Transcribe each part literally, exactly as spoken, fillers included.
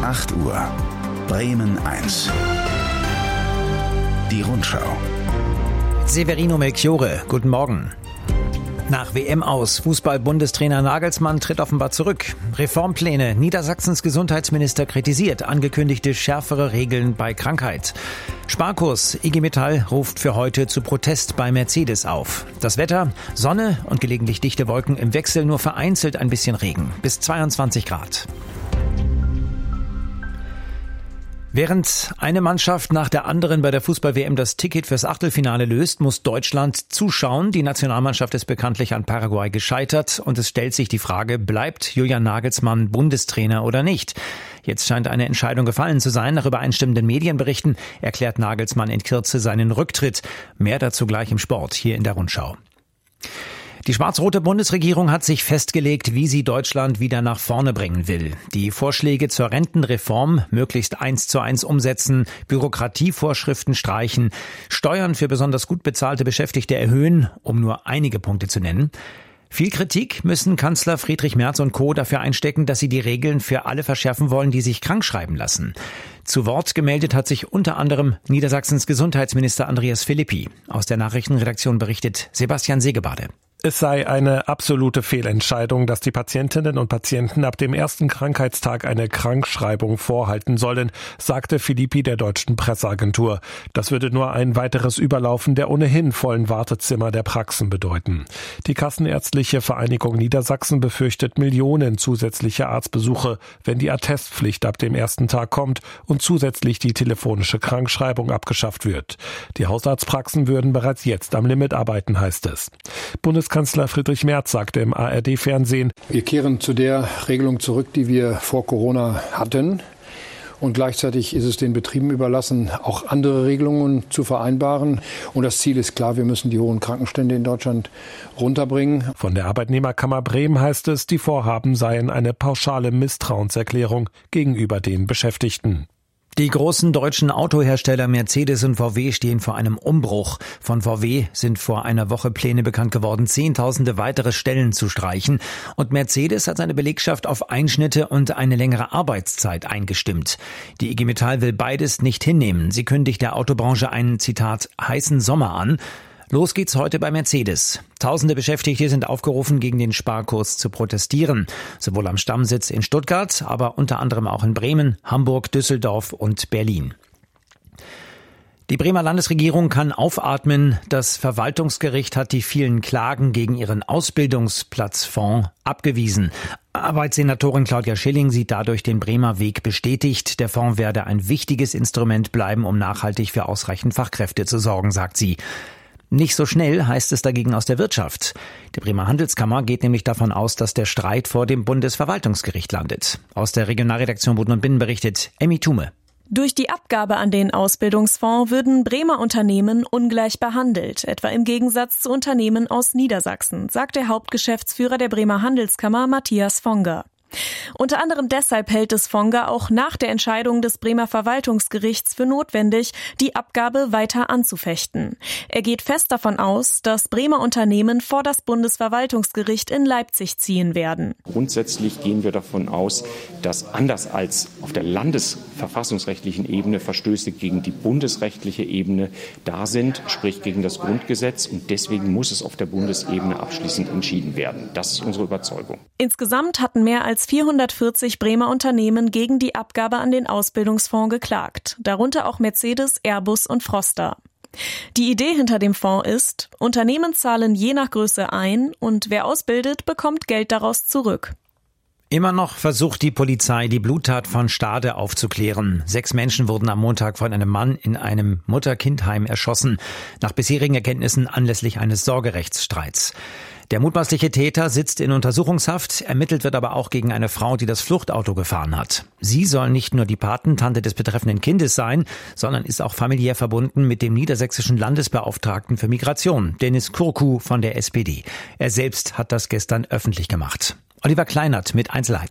acht Uhr. Bremen eins. Die Rundschau. Severino Melchiorre, guten Morgen. Nach W M aus, Fußball-Bundestrainer Nagelsmann tritt offenbar zurück. Reformpläne, Niedersachsens Gesundheitsminister kritisiert angekündigte schärfere Regeln bei Krankheit. Sparkurs, I G Metall ruft für heute zu Protest bei Mercedes auf. Das Wetter, Sonne und gelegentlich dichte Wolken im Wechsel, nur vereinzelt ein bisschen Regen, bis zweiundzwanzig Grad. Während eine Mannschaft nach der anderen bei der Fußball-W M das Ticket fürs Achtelfinale löst, muss Deutschland zuschauen. Die Nationalmannschaft ist bekanntlich an Paraguay gescheitert und es stellt sich die Frage, bleibt Julian Nagelsmann Bundestrainer oder nicht? Jetzt scheint eine Entscheidung gefallen zu sein. Nach übereinstimmenden Medienberichten erklärt Nagelsmann in Kürze seinen Rücktritt. Mehr dazu gleich im Sport hier in der Rundschau. Die schwarz-rote Bundesregierung hat sich festgelegt, wie sie Deutschland wieder nach vorne bringen will. Die Vorschläge zur Rentenreform möglichst eins zu eins umsetzen, Bürokratievorschriften streichen, Steuern für besonders gut bezahlte Beschäftigte erhöhen, um nur einige Punkte zu nennen. Viel Kritik müssen Kanzler Friedrich Merz und Co. dafür einstecken, dass sie die Regeln für alle verschärfen wollen, die sich krankschreiben lassen. Zu Wort gemeldet hat sich unter anderem Niedersachsens Gesundheitsminister Andreas Philippi. Aus der Nachrichtenredaktion berichtet Sebastian Segebade. Es sei eine absolute Fehlentscheidung, dass die Patientinnen und Patienten ab dem ersten Krankheitstag eine Krankschreibung vorhalten sollen, sagte Philippi der deutschen Presseagentur. Das würde nur ein weiteres Überlaufen der ohnehin vollen Wartezimmer der Praxen bedeuten. Die Kassenärztliche Vereinigung Niedersachsen befürchtet Millionen zusätzliche Arztbesuche, wenn die Attestpflicht ab dem ersten Tag kommt und zusätzlich die telefonische Krankschreibung abgeschafft wird. Die Hausarztpraxen würden bereits jetzt am Limit arbeiten, heißt es. Bundeskanzler Friedrich Merz sagte im A R D-Fernsehen: Wir kehren zu der Regelung zurück, die wir vor Corona hatten. Und gleichzeitig ist es den Betrieben überlassen, auch andere Regelungen zu vereinbaren. Und das Ziel ist klar, wir müssen die hohen Krankenstände in Deutschland runterbringen. Von der Arbeitnehmerkammer Bremen heißt es, die Vorhaben seien eine pauschale Misstrauenserklärung gegenüber den Beschäftigten. Die großen deutschen Autohersteller Mercedes und V W stehen vor einem Umbruch. Von V W sind vor einer Woche Pläne bekannt geworden, Zehntausende weitere Stellen zu streichen. Und Mercedes hat seine Belegschaft auf Einschnitte und eine längere Arbeitszeit eingestimmt. Die I G Metall will beides nicht hinnehmen. Sie kündigt der Autobranche einen, Zitat, heißen Sommer an. Los geht's heute bei Mercedes. Tausende Beschäftigte sind aufgerufen, gegen den Sparkurs zu protestieren. Sowohl am Stammsitz in Stuttgart, aber unter anderem auch in Bremen, Hamburg, Düsseldorf und Berlin. Die Bremer Landesregierung kann aufatmen. Das Verwaltungsgericht hat die vielen Klagen gegen ihren Ausbildungsplatzfonds abgewiesen. Arbeitssenatorin Claudia Schilling sieht dadurch den Bremer Weg bestätigt. Der Fonds werde ein wichtiges Instrument bleiben, um nachhaltig für ausreichend Fachkräfte zu sorgen, sagt sie. Nicht so schnell, heißt es dagegen aus der Wirtschaft. Die Bremer Handelskammer geht nämlich davon aus, dass der Streit vor dem Bundesverwaltungsgericht landet. Aus der Regionalredaktion Boden und Binnen berichtet Emmy Thume. Durch die Abgabe an den Ausbildungsfonds würden Bremer Unternehmen ungleich behandelt, etwa im Gegensatz zu Unternehmen aus Niedersachsen, sagt der Hauptgeschäftsführer der Bremer Handelskammer Matthias Fonger. Unter anderem deshalb hält es Fonger auch nach der Entscheidung des Bremer Verwaltungsgerichts für notwendig, die Abgabe weiter anzufechten. Er geht fest davon aus, dass Bremer Unternehmen vor das Bundesverwaltungsgericht in Leipzig ziehen werden. Grundsätzlich gehen wir davon aus, dass anders als auf der landesverfassungsrechtlichen Ebene Verstöße gegen die bundesrechtliche Ebene da sind, sprich gegen das Grundgesetz. Und deswegen muss es auf der Bundesebene abschließend entschieden werden. Das ist unsere Überzeugung. Insgesamt hatten mehr als vierhundertvierzig Bremer Unternehmen gegen die Abgabe an den Ausbildungsfonds geklagt, darunter auch Mercedes, Airbus und Froster. Die Idee hinter dem Fonds ist, Unternehmen zahlen je nach Größe ein und wer ausbildet, bekommt Geld daraus zurück. Immer noch versucht die Polizei, die Bluttat von Stade aufzuklären. Sechs Menschen wurden am Montag von einem Mann in einem Mutter-Kind-Heim erschossen, nach bisherigen Erkenntnissen anlässlich eines Sorgerechtsstreits. Der mutmaßliche Täter sitzt in Untersuchungshaft, ermittelt wird aber auch gegen eine Frau, die das Fluchtauto gefahren hat. Sie soll nicht nur die Patentante des betreffenden Kindes sein, sondern ist auch familiär verbunden mit dem niedersächsischen Landesbeauftragten für Migration, Dennis Kurku von der S P D. Er selbst hat das gestern öffentlich gemacht. Oliver Kleinert mit Einzelheiten.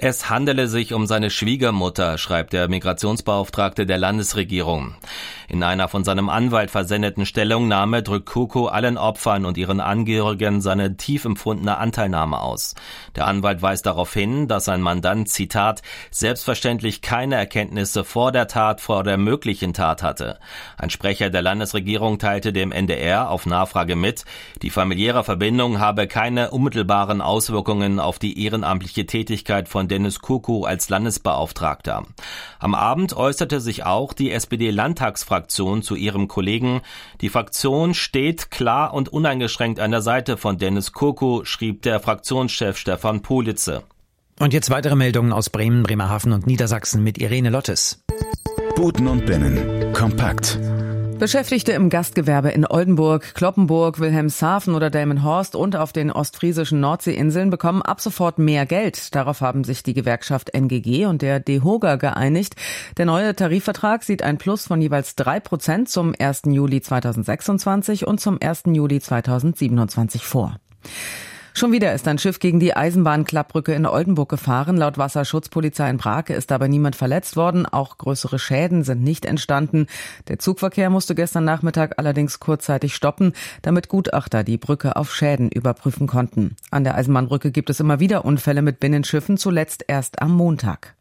Es handele sich um seine Schwiegermutter, schreibt der Migrationsbeauftragte der Landesregierung. In einer von seinem Anwalt versendeten Stellungnahme drückt Kuku allen Opfern und ihren Angehörigen seine tief empfundene Anteilnahme aus. Der Anwalt weist darauf hin, dass sein Mandant, Zitat, selbstverständlich keine Erkenntnisse vor der Tat, vor der möglichen Tat hatte. Ein Sprecher der Landesregierung teilte dem N D R auf Nachfrage mit, die familiäre Verbindung habe keine unmittelbaren Auswirkungen auf die ehrenamtliche Tätigkeit von Denis Kuku als Landesbeauftragter. Am Abend äußerte sich auch die S P D-Landtagsfraktion zu ihrem Kollegen. Die Fraktion steht klar und uneingeschränkt an der Seite von Denis Kuku, schrieb der Fraktionschef Stefan Politze. Und jetzt weitere Meldungen aus Bremen, Bremerhaven und Niedersachsen mit Irene Lottes. Buten und Binnen. Kompakt. Beschäftigte im Gastgewerbe in Oldenburg, Cloppenburg, Wilhelmshaven oder Delmenhorst und auf den ostfriesischen Nordseeinseln bekommen ab sofort mehr Geld. Darauf haben sich die Gewerkschaft N G G und der DEHOGA geeinigt. Der neue Tarifvertrag sieht ein Plus von jeweils drei Prozent zum ersten Juli zweitausendsechsundzwanzig und zum ersten Juli zweitausendsiebenundzwanzig vor. Schon wieder ist ein Schiff gegen die Eisenbahnklappbrücke in Oldenburg gefahren. Laut Wasserschutzpolizei in Brake ist dabei niemand verletzt worden. Auch größere Schäden sind nicht entstanden. Der Zugverkehr musste gestern Nachmittag allerdings kurzzeitig stoppen, damit Gutachter die Brücke auf Schäden überprüfen konnten. An der Eisenbahnbrücke gibt es immer wieder Unfälle mit Binnenschiffen, zuletzt erst am Montag.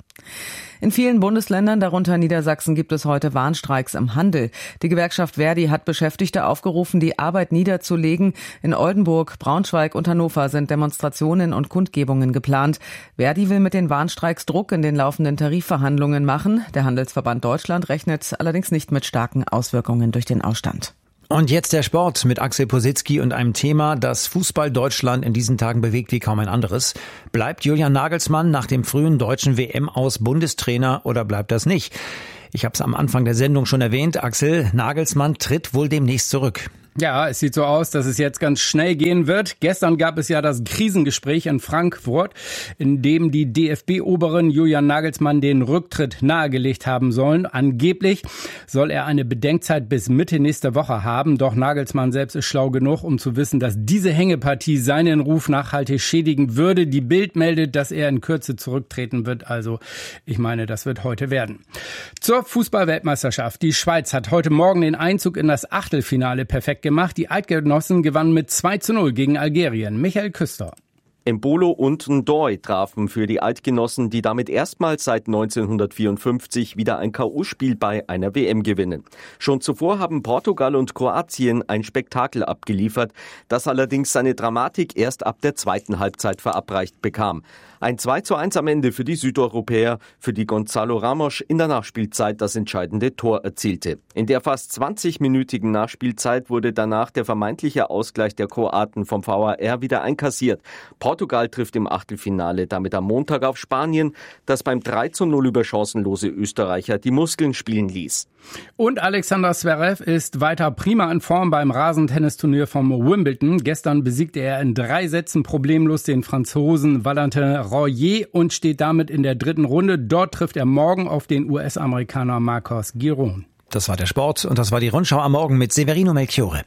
In vielen Bundesländern, darunter Niedersachsen, gibt es heute Warnstreiks im Handel. Die Gewerkschaft Verdi hat Beschäftigte aufgerufen, die Arbeit niederzulegen. In Oldenburg, Braunschweig und Hannover sind Demonstrationen und Kundgebungen geplant. Verdi will mit den Warnstreiks Druck in den laufenden Tarifverhandlungen machen. Der Handelsverband Deutschland rechnet allerdings nicht mit starken Auswirkungen durch den Ausstand. Und jetzt der Sport mit Axel Positzky und einem Thema, das Fußball Deutschland in diesen Tagen bewegt wie kaum ein anderes. Bleibt Julian Nagelsmann nach dem frühen deutschen W M-Aus Bundestrainer oder bleibt das nicht? Ich habe es am Anfang der Sendung schon erwähnt, Axel, Nagelsmann tritt wohl demnächst zurück. Ja, es sieht so aus, dass es jetzt ganz schnell gehen wird. Gestern gab es ja das Krisengespräch in Frankfurt, in dem die D F B-Oberin Julian Nagelsmann den Rücktritt nahegelegt haben sollen. Angeblich soll er eine Bedenkzeit bis Mitte nächster Woche haben. Doch Nagelsmann selbst ist schlau genug, um zu wissen, dass diese Hängepartie seinen Ruf nachhaltig schädigen würde. Die Bild meldet, dass er in Kürze zurücktreten wird. Also, ich meine, das wird heute werden. Zur Fußball-Weltmeisterschaft. Die Schweiz hat heute Morgen den Einzug in das Achtelfinale perfekt gemacht. Die Eidgenossen gewannen mit zwei zu null gegen Algerien. Michael Küster. Embolo und Ndoye trafen für die Eidgenossen, die damit erstmals seit neunzehnhundertvierundfünfzig wieder ein K O-Spiel bei einer W M gewinnen. Schon zuvor haben Portugal und Kroatien ein Spektakel abgeliefert, das allerdings seine Dramatik erst ab der zweiten Halbzeit verabreicht bekam. Ein zwei zu eins am Ende für die Südeuropäer, für die Gonzalo Ramos in der Nachspielzeit das entscheidende Tor erzielte. In der fast zwanzigminütigen Nachspielzeit wurde danach der vermeintliche Ausgleich der Kroaten vom V A R wieder einkassiert. Portugal trifft im Achtelfinale damit am Montag auf Spanien, das beim drei zu null über chancenlose Österreicher die Muskeln spielen ließ. Und Alexander Zverev ist weiter prima in Form beim Rasentennisturnier vom Wimbledon. Gestern besiegte er in drei Sätzen problemlos den Franzosen Valentin Royer und steht damit in der dritten Runde. Dort trifft er morgen auf den U S-Amerikaner Marcos Giron. Das war der Sport und das war die Rundschau am Morgen mit Severino Melchiore.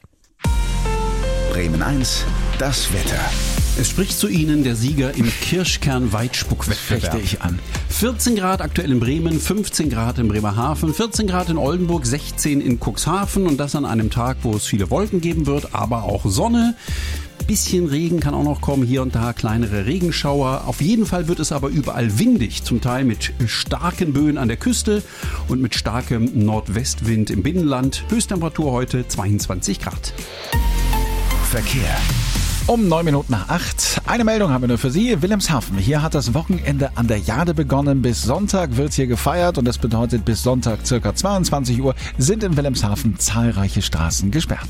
Bremen eins, das Wetter. Es spricht zu Ihnen der Sieger im Kirschkern-Weitspuck-Wettbewerb. Fechte ich an. vierzehn Grad aktuell in Bremen, fünfzehn Grad in Bremerhaven, vierzehn Grad in Oldenburg, sechzehn in Cuxhaven und das an einem Tag, wo es viele Wolken geben wird, aber auch Sonne. Bisschen Regen kann auch noch kommen, hier und da kleinere Regenschauer. Auf jeden Fall wird es aber überall windig, zum Teil mit starken Böen an der Küste und mit starkem Nordwestwind im Binnenland. Höchsttemperatur heute zweiundzwanzig Grad. Verkehr. Um neun Minuten nach acht. Eine Meldung haben wir nur für Sie. Wilhelmshaven. Hier hat das Wochenende an der Jade begonnen. Bis Sonntag wird hier gefeiert und das bedeutet, bis Sonntag ca. zweiundzwanzig Uhr sind in Wilhelmshaven zahlreiche Straßen gesperrt.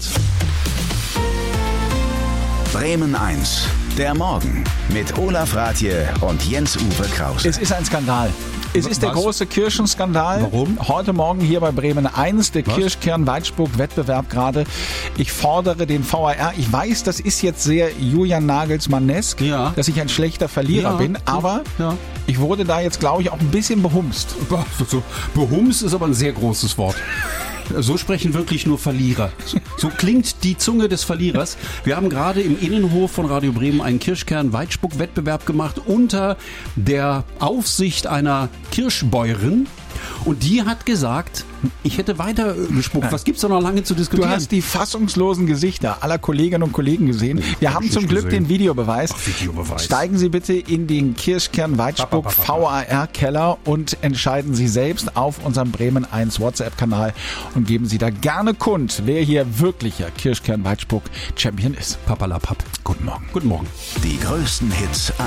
Bremen eins, der Morgen mit Olaf Rathje und Jens-Uwe Krause. Es ist ein Skandal. Es ist der Was? große Kirschenskandal. Warum? Heute Morgen hier bei Bremen eins, der Was? Kirschkern-Weitspuck-Wettbewerb gerade. Ich fordere den V A R. Ich weiß, das ist jetzt sehr Julian Nagelsmann-esk, ja. dass ich ein schlechter Verlierer ja. bin, aber ja. ich wurde da jetzt, glaube ich, auch ein bisschen behumst. So, behumst ist aber ein sehr großes Wort. So sprechen wirklich nur Verlierer. So klingt die Zunge des Verlierers. Wir haben gerade im Innenhof von Radio Bremen einen Kirschkern-Weitspuck-Wettbewerb gemacht unter der Aufsicht einer Kirschbäuerin. Und die hat gesagt, ich hätte weiter gespuckt. Was gibt's da noch lange zu diskutieren? Du hast die fassungslosen Gesichter aller Kolleginnen und Kollegen gesehen. Wir haben zum Glück gesehen. den Videobeweis. Ach, Videobeweis. Steigen Sie bitte in den Kirschkern-Weitspuck V A R-Keller und entscheiden Sie selbst auf unserem Bremen eins WhatsApp-Kanal und geben Sie da gerne kund, wer hier wirklicher Kirschkern-Weitspuck-Champion ist. Papalapap. Guten Morgen. Guten Morgen. Die größten Hits